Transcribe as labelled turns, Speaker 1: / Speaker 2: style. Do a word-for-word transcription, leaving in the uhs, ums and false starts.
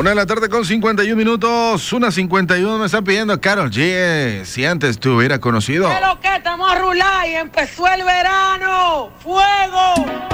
Speaker 1: Una de la tarde con cincuenta y un minutos, una cincuenta y uno me están pidiendo Karol G, si antes te hubiera conocido.
Speaker 2: Pero que estamos a rular y empezó el verano, fuego.